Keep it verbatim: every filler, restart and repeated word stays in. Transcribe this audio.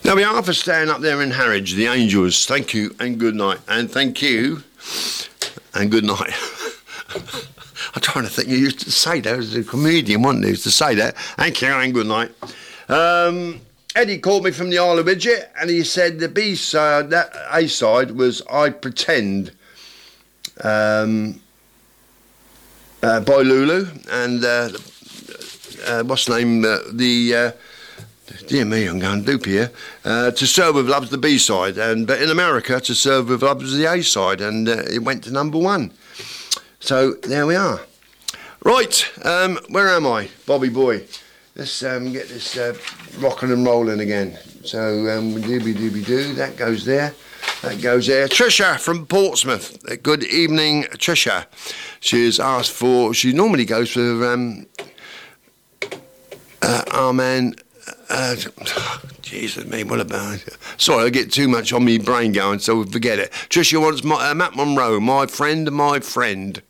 There we are for staying up there in Harwich, the Angels. Thank you and good night. And thank you and good night. I'm trying to think, you used to say that as a comedian, wasn't you? Used to say that. Thank you and good night. Um, Eddie called me from the Isle of Widget and he said the B side, that A side was I Pretend um, uh, by Lulu. And uh, uh, what's the name? Uh, the. Uh, Dear me, I'm going doop here. Uh, To Serve With Love's the B-side, and but in America, To Serve With Love was the A-side, and uh, it went to number one. So there we are. Right, um, where am I, Bobby boy? Let's um, get this uh, rocking and rolling again. So um, doobie doobie doo, that goes there, that goes there. Trisha from Portsmouth. Uh, good evening, Trisha. She's asked for. She normally goes for um, uh, our man. Uh, Jesus me, what about... Sorry, I get too much on me brain going, so forget it. Trisha wants my, uh, Matt Monroe, My Friend, My Friend.